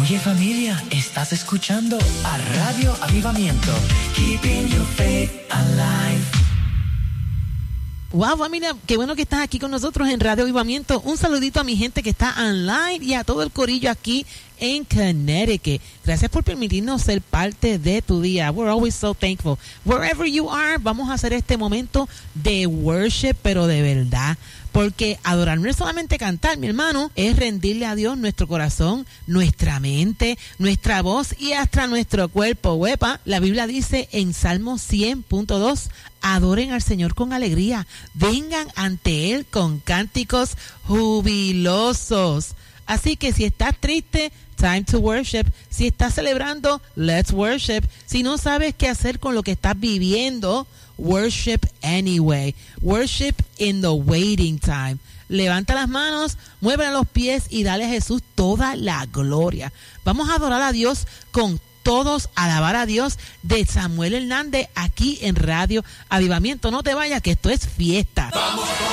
Oye familia, estás escuchando a Radio Avivamiento. Keeping your faith alive. Wow, familia, qué bueno que estás aquí con nosotros en Radio Avivamiento. Un saludito a mi gente que está online y a todo el corillo aquí en Connecticut. Gracias por permitirnos ser parte de tu día. We're always so thankful. Wherever you are, vamos a hacer este momento de worship, pero de verdad. Porque adorar no es solamente cantar, mi hermano, es rendirle a Dios nuestro corazón, nuestra mente, nuestra voz y hasta nuestro cuerpo. Huepa, la Biblia dice en Salmo 100.2, adoren al Señor con alegría, vengan ante Él con cánticos jubilosos. Así que si estás triste, time to worship. Si estás celebrando, let's worship. Si no sabes qué hacer con lo que estás viviendo, worship anyway. Worship in the waiting time. Levanta las manos, mueve los pies y dale a Jesús toda la gloria. Vamos a adorar a Dios con todos, alabar a Dios, de Samuel Hernández aquí en Radio Avivamiento. No te vayas, que esto es fiesta. Vamos.